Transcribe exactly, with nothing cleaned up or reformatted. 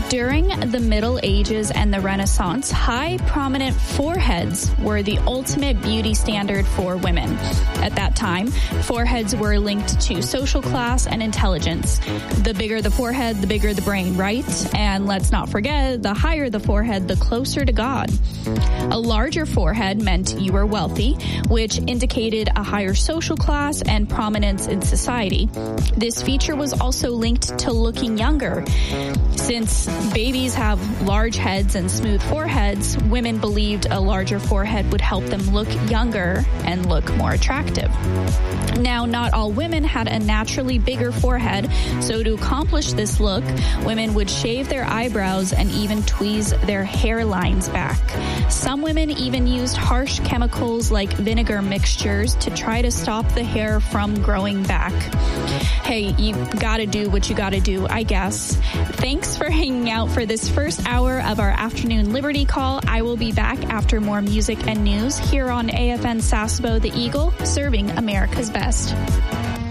During the Middle Ages and the Renaissance, high, prominent foreheads were the ultimate beauty standard for women. At that time, foreheads were linked to social class and intelligence. The bigger the forehead, the bigger the brain, right? And let's not forget, the higher the forehead, the closer to God. A larger forehead meant you were wealthy, which indicated a higher social class and prominence in society. This feature was also linked to looking younger. Since babies have large heads and smooth foreheads, women believed a larger forehead would help them look younger and look more attractive. Now, not all women had a naturally bigger forehead, so to accomplish this look, women would shave their eyebrows and even tweeze their hairlines back. Some women even used harsh chemicals like vinegar mixtures to try to stop the hair from growing back. Hey, you gotta do what you gotta do, I guess. Thanks for hanging out for this first hour of our afternoon Liberty Call. I will be back after more music and news here on A F N Sasebo, the Eagle, serving America's best.